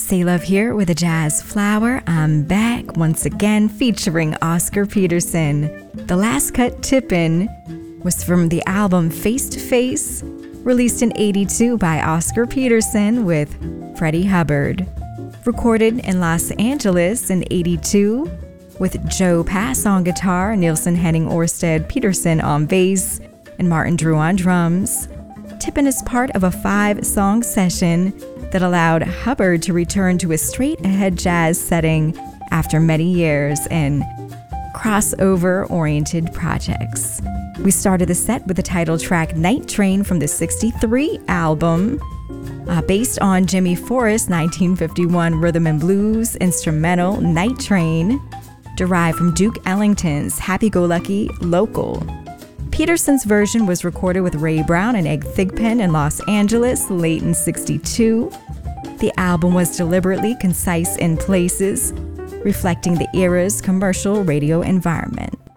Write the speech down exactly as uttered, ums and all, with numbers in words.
Say Love here with a jazz flower. I'm back once again featuring Oscar Peterson. The last cut, Tippin', was from the album Face to Face, released in eighty-two by Oscar Peterson with Freddie Hubbard. Recorded in Los Angeles in eighty-two with Joe Pass on guitar, Nielsen Henning Orsted Peterson on bass, and Martin Drew on drums. Tippin' is part of a five-song session that allowed Hubbard to return to a straight-ahead jazz setting after many years in crossover-oriented projects. We started the set with the title track Night Train from the sixty-three album, uh, based on Jimmy Forrest's nineteen fifty-one rhythm and blues instrumental Night Train, derived from Duke Ellington's Happy-Go-Lucky Local. Peterson's version was recorded with Ray Brown and Ed Thigpen in Los Angeles late in sixty-two. The album was deliberately concise in places, reflecting the era's commercial radio environment.